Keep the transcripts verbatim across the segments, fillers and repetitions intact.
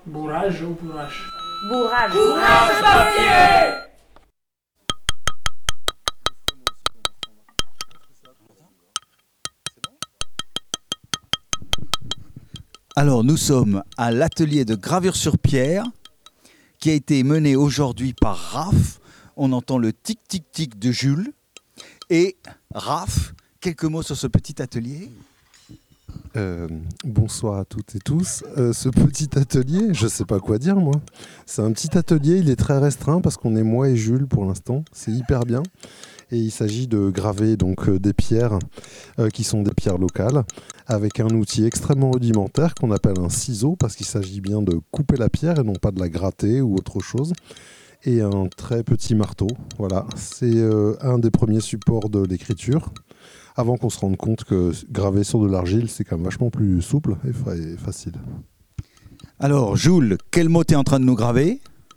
Bourrage ou bourrage? Bourrage. Bourrage papier. Alors, nous sommes à l'atelier de gravure sur pierre qui a été mené aujourd'hui par Raph. On entend le tic-tic-tic de Jules. Et Raph, quelques mots sur ce petit atelier. Euh, bonsoir à toutes et tous. Euh, ce petit atelier, je ne sais pas quoi dire moi. C'est un petit atelier, il est très restreint parce qu'on est moi et Jules pour l'instant. C'est hyper bien. Et il s'agit de graver donc euh, des pierres euh, qui sont des pierres locales avec un outil extrêmement rudimentaire qu'on appelle un ciseau parce qu'il s'agit bien de couper la pierre et non pas de la gratter ou autre chose. Et un très petit marteau. Voilà, c'est euh, un des premiers supports de l'écriture. Avant qu'on se rende compte que graver sur de l'argile, c'est quand même vachement plus souple et, fa- et facile. Alors, Jules, quel mot tu es en train de nous graver?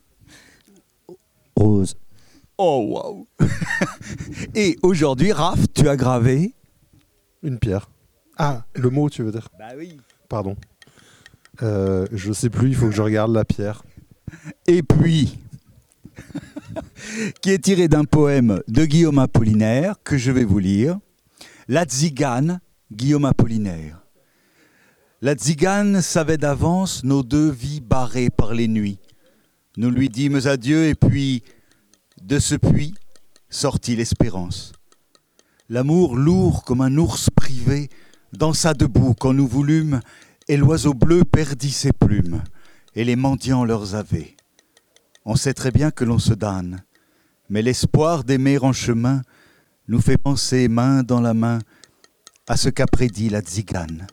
Rose. Oh, waouh. Et aujourd'hui, Raph, tu as gravé? Une pierre. Ah, le mot, tu veux dire? Bah oui. Pardon. Euh, je sais plus, il faut que je regarde la pierre. Et puis, qui est tiré d'un poème de Guillaume Apollinaire, que je vais vous lire. La tzigane, Guillaume Apollinaire. La tzigane savait d'avance nos deux vies barrées par les nuits. Nous lui dîmes adieu et puis, de ce puits, sortit l'espérance. L'amour lourd comme un ours privé dansa debout quand nous voulûmes et l'oiseau bleu perdit ses plumes et les mendiants leurs avaient. On sait très bien que l'on se damne, mais l'espoir d'aimer en chemin nous fait penser main dans la main à ce qu'a prédit la tzigane.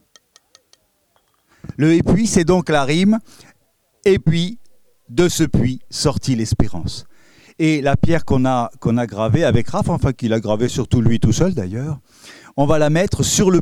Le et puis, c'est donc la rime, et puis, de ce puits sortit l'espérance. Et la pierre qu'on a, qu'on a gravée avec Raph, enfin qu'il a gravée surtout lui tout seul d'ailleurs, on va la mettre sur le